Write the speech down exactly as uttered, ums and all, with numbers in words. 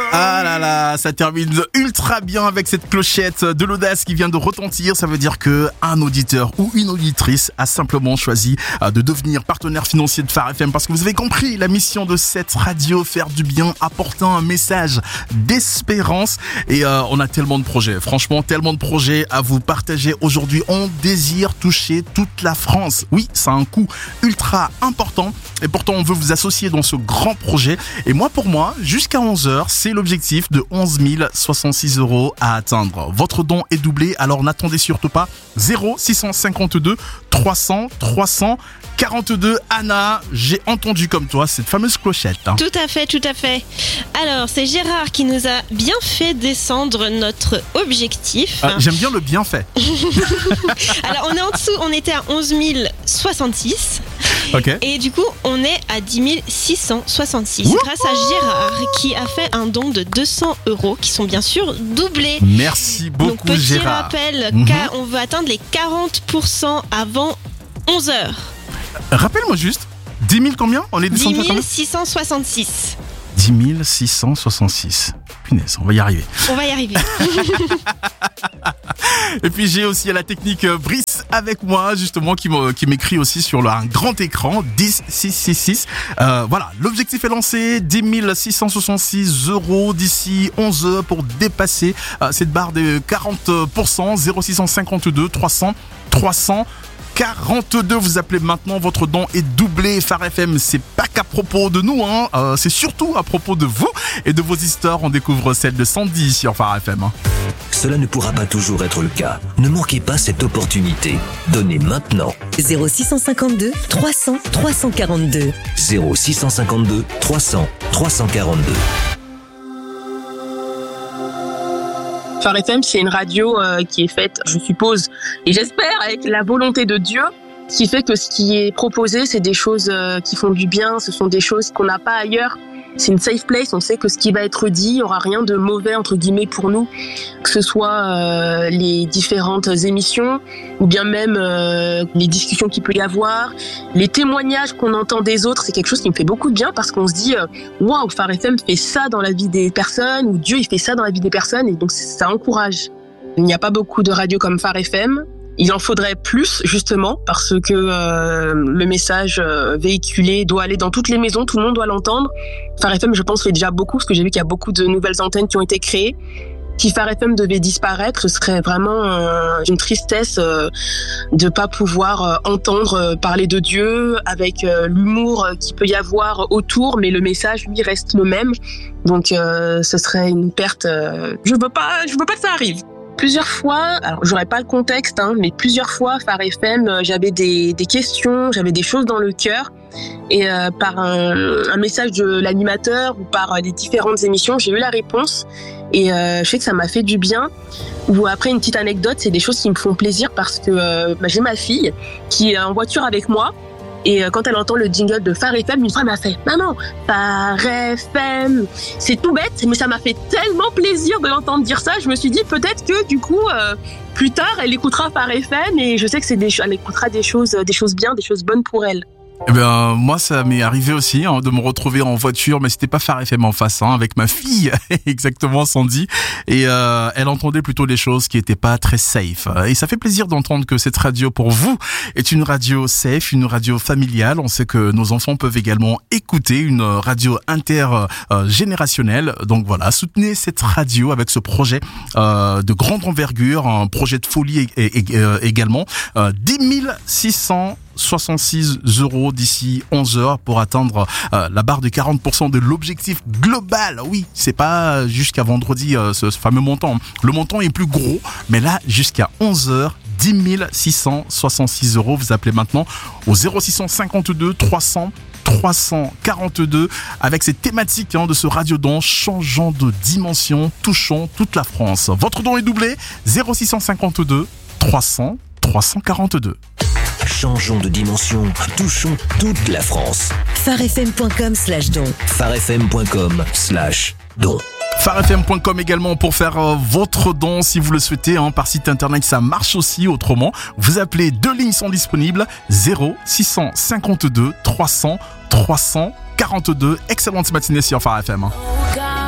Ah là là, ça termine ultra bien avec cette clochette de l'audace qui vient de retentir. Ça veut dire que un auditeur ou une auditrice a simplement choisi de devenir partenaire financier de Phare F M parce que vous avez compris la mission de cette radio, faire du bien, apportant un message d'espérance. Et euh, on a tellement de projets, franchement tellement de projets à vous partager aujourd'hui. On désire toucher toute la France. Oui, ça a un coût ultra important et pourtant on veut vous associer dans ce grand projet. Et moi pour moi, jusqu'à onze heures, c'est l'objectif de onze mille soixante-six euros à atteindre. Votre don est doublé, alors n'attendez surtout pas. zéro six cent cinquante-deux trois cents trois cent quarante-deux. Anna, j'ai entendu comme toi cette fameuse clochette. Hein. Tout à fait, tout à fait. Alors, c'est Gérard qui nous a bien fait descendre notre objectif. Euh, j'aime bien le bien fait. Alors, on est en dessous, on était à onze mille soixante-six. Okay. Et du coup, on est à dix mille six cent soixante-six. Wouhou grâce à Gérard qui a fait un don de deux cents euros qui sont bien sûr doublés. Merci beaucoup. Donc, petit Gérard. rappel, Mm-hmm. on veut atteindre les quarante pour cent avant onze heures. Rappelle-moi juste, dix mille combien? On est descendu à dix combien? mille six cent soixante-six. dix mille six cent soixante-six. Punaise, on va y arriver. On va y arriver. Et puis j'ai aussi à la technique Brice avec moi justement qui, qui m'écrit aussi sur le, un grand écran dix six six six. Euh, voilà, l'objectif est lancé, dix mille six cent soixante-six euros d'ici onze heures pour dépasser euh, cette barre de quarante pour cent. Zéro six cent cinquante-deux trois cents trois cents quarante-deux, vous appelez maintenant, votre don est doublé. Phare F M, c'est pas qu'à propos de nous, hein, euh, c'est surtout à propos de vous et de vos histoires. On découvre celle de Sandy sur Phare F M. Hein. Cela ne pourra pas toujours être le cas. Ne manquez pas cette opportunité. Donnez maintenant. zéro six cent cinquante-deux trois cents trois cent quarante-deux. zéro six cent cinquante-deux trois cents trois cent quarante-deux. Phare F M, c'est une radio euh, qui est faite, je suppose, et j'espère, avec la volonté de Dieu, ce qui fait que ce qui est proposé, c'est des choses euh, qui font du bien, ce sont des choses qu'on n'a pas ailleurs. C'est une safe place, on sait que ce qui va être dit, il n'y aura rien de mauvais, entre guillemets, pour nous, que ce soit euh, les différentes émissions, ou bien même euh, les discussions qu'il peut y avoir, les témoignages qu'on entend des autres, c'est quelque chose qui me fait beaucoup de bien, parce qu'on se dit, waouh, wow, Phare F M fait ça dans la vie des personnes, ou Dieu, il fait ça dans la vie des personnes, et donc ça encourage. Il n'y a pas beaucoup de radios comme Phare F M. Il en faudrait plus, justement, parce que euh, le message euh, véhiculé doit aller dans toutes les maisons, tout le monde doit l'entendre. Phare F M, je pense, fait déjà beaucoup, parce que j'ai vu qu'il y a beaucoup de nouvelles antennes qui ont été créées. Si Phare F M devait disparaître, ce serait vraiment euh, une tristesse euh, de pas pouvoir euh, entendre euh, parler de Dieu avec euh, l'humour euh, qu'il peut y avoir autour, mais le message, lui, reste le même. Donc, euh, ce serait une perte. Euh, je veux pas, je veux pas que ça arrive. Plusieurs fois, alors j'aurais pas le contexte, hein, mais plusieurs fois, Phare F M, euh, j'avais des, des questions, j'avais des choses dans le cœur, et euh, par un, un message de l'animateur ou par euh, les différentes émissions, j'ai eu la réponse, et euh, je sais que ça m'a fait du bien. Ou après, une petite anecdote, c'est des choses qui me font plaisir parce que euh, bah, j'ai ma fille qui est en voiture avec moi. Et quand elle entend le jingle de Phare F M, une fois elle m'a fait « Maman, Phare F M !» C'est tout bête, mais ça m'a fait tellement plaisir de l'entendre dire ça. Je me suis dit peut-être que du coup, euh, plus tard, elle écoutera Phare F M et je sais que c'est des, elle écoutera des choses, des choses bien, des choses bonnes pour elle. Eh ben, moi, ça m'est arrivé aussi hein, de me retrouver en voiture, mais c'était pas Phare F M en face, hein, avec ma fille, exactement Sandy, et euh, elle entendait plutôt des choses qui étaient pas très safe. Et ça fait plaisir d'entendre que cette radio pour vous est une radio safe, une radio familiale. On sait que nos enfants peuvent également écouter une radio intergénérationnelle. Donc voilà, soutenez cette radio avec ce projet euh, de grande envergure, un projet de folie et, et, et, également. Euh, dix mille six cents soixante-six euros d'ici onze heures pour atteindre euh, la barre de quarante pour cent de l'objectif global. Oui, c'est pas jusqu'à vendredi euh, ce, ce fameux montant. Le montant est plus gros, mais là, jusqu'à onze heures, dix mille six cent soixante-six euros. Vous appelez maintenant au zéro six cent cinquante-deux trois cents trois cent quarante-deux avec ces thématiques hein, de ce radiodon, changeant de dimension, touchant toute la France. Votre don est doublé, zéro six cent cinquante-deux trois cents trois cent quarante-deux. Changeons de dimension, touchons toute la France. pharefm.com slash don. pharefm.com slash don. pharefm point com également pour faire euh, votre don si vous le souhaitez. Hein, par site internet, ça marche aussi. Autrement, vous appelez, deux lignes sont disponibles, zéro six cent cinquante-deux trois cents trois cent quarante-deux. Excellente matinée sur Phare F M.